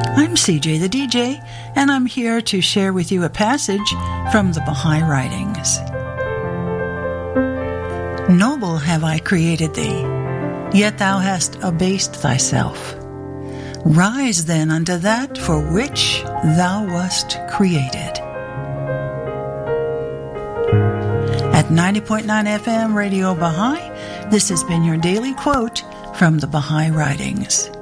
I'm CJ the DJ, and I'm here to share with you a passage from the Baha'i Writings. Noble have I created thee, yet thou hast abased thyself. Rise then unto that for which thou wast created. At 90.9 FM Radio Baha'i, this has been your daily quote from the Baha'i Writings.